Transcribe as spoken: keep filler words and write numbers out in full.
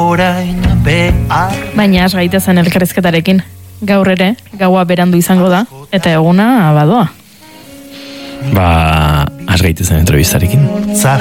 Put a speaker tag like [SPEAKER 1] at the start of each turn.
[SPEAKER 1] Baina has gaitezen elkarrizketarekin. Gaur ere, gaua berandu izango da, eta eguna badoa.
[SPEAKER 2] Ba, has gaitezen entrevistarekin.